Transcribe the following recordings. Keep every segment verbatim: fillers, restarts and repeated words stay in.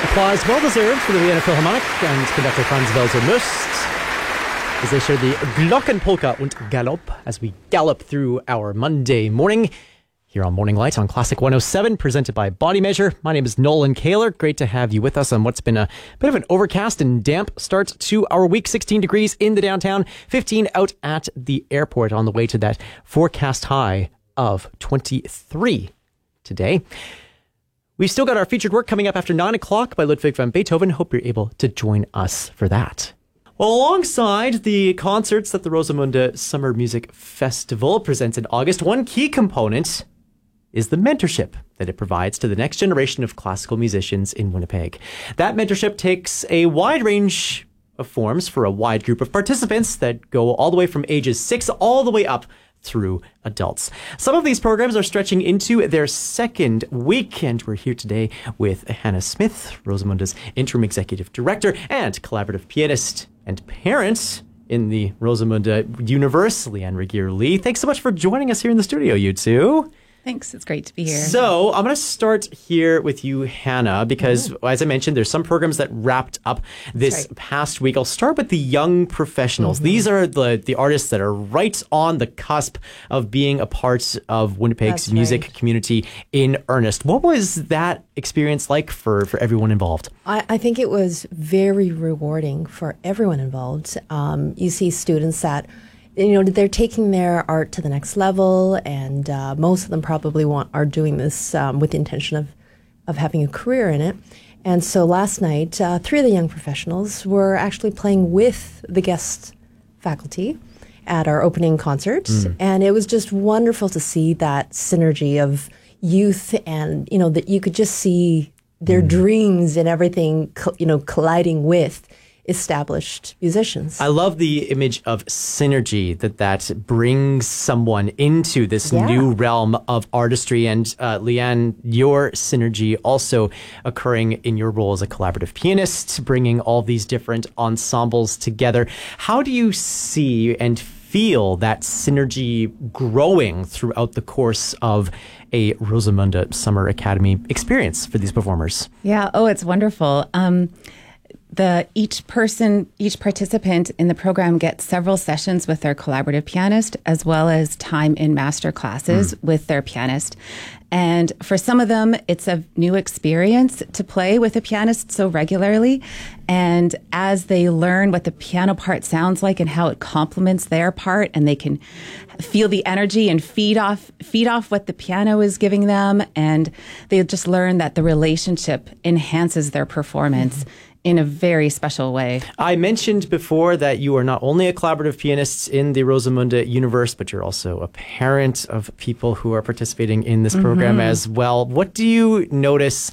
Applause well deserved for the Vienna Philharmonic and conductor Franz Welser Must as they share the Glockenpolka und Galopp as we gallop through our Monday morning here on Morning Light on Classic one oh seven, presented by Body Measure. My name is Nolan Kaler. Great to have you with us on what's been a bit of an overcast and damp start to our week. sixteen degrees in the downtown, fifteen out at the airport on the way to that forecast high of twenty-three today. We've still got our featured work coming up after nine o'clock by Ludwig van Beethoven. Hope you're able to join us for that. Well, alongside the concerts that the Rosamunde Summer Music Festival presents in August, one key component is the mentorship that it provides to the next generation of classical musicians in Winnipeg. That mentorship takes a wide range of forms for a wide group of participants that go all the way from ages six all the way up through adults. Some of these programs are stretching into their second week, and we're here today with Hannah Smith, Rosamunde's interim executive director and collaborative pianist and parent in the Rosamunde universe, Leanne Regier-Lee. Thanks so much for joining us here in the studio, you two. Thanks. It's great to be here. So I'm going to start here with you, Hannah, because mm-hmm. as I mentioned, there's some programs that wrapped up this right. past week. I'll start with the young professionals. Mm-hmm. These are the, the artists that are right on the cusp of being a part of Winnipeg's That's music right. community in earnest. What was that experience like for, for everyone involved? I, I think it was very rewarding for everyone involved. Um, you see students that You know, they're taking their art to the next level, and uh, most of them probably want are doing this um, with the intention of, of having a career in it. And so last night, uh, three of the young professionals were actually playing with the guest faculty at our opening concert, mm. and it was just wonderful to see that synergy of youth, and you know that you could just see their mm. dreams and everything, co- you know, colliding with established musicians. I love the image of synergy that that brings someone into this yeah. new realm of artistry. And uh, Leanne, your synergy also occurring in your role as a collaborative pianist, bringing all these different ensembles together. How do you see and feel that synergy growing throughout the course of a Rosamunde Summer Academy experience for these performers? Yeah. Oh, it's wonderful. Um, The each person, each participant in the program gets several sessions with their collaborative pianist, as well as time in master classes mm. with their pianist. And for some of them, it's a new experience to play with a pianist so regularly. And as they learn what the piano part sounds like and how it complements their part, and they can feel the energy and feed off feed off what the piano is giving them, and they just learn that the relationship enhances their performance mm. in a very special way. I mentioned before that you are not only a collaborative pianist in the Rosamunde universe, but you're also a parent of people who are participating in this program mm-hmm. as well. What do you notice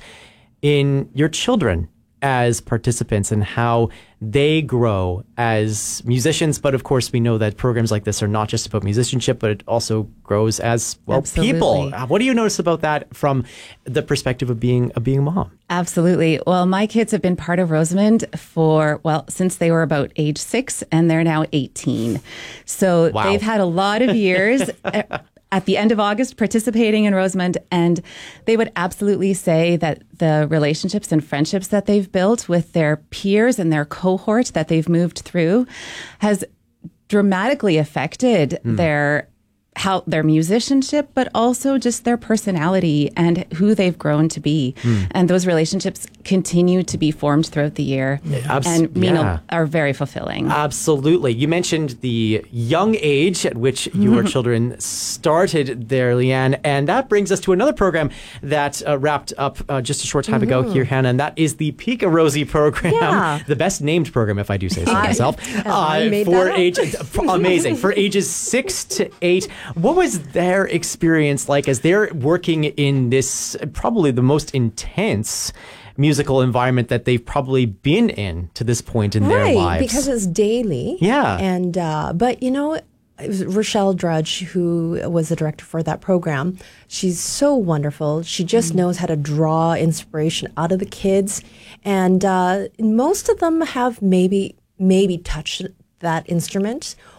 in your children as participants and how they grow as musicians? But of course, we know that programs like this are not just about musicianship, but it also grows as, well, Absolutely. people. What do you notice about that from the perspective of being, of being a mom? Absolutely. Well, my kids have been part of Rosamunde for, well, since they were about age six, and they're now eighteen. So wow. they've had a lot of years at the end of August participating in Rosamunde, and they would absolutely say that the relationships and friendships that they've built with their peers and their cohort that they've moved through has dramatically affected mm. their how their musicianship, but also just their personality and who they've grown to be. Mm. And those relationships continue to be formed throughout the year Abs- and mean yeah. are very fulfilling. Absolutely. You mentioned the young age at which your children started there, Leanne, and that brings us to another program that uh, wrapped up uh, just a short time mm-hmm. ago here, Hannah, and that is the Pika Rosie program, yeah. the best named program, if I do say so myself, uh, for age, amazing, for ages six to eight. What was their experience like as they're working in this probably the most intense musical environment that they've probably been in to this point in right, their lives? Because it's daily. Yeah. And uh, but you know, it was Rochelle Drudge, who was the director for that program. She's so wonderful. She just mm. knows how to draw inspiration out of the kids, and uh, most of them have maybe maybe touched that instrument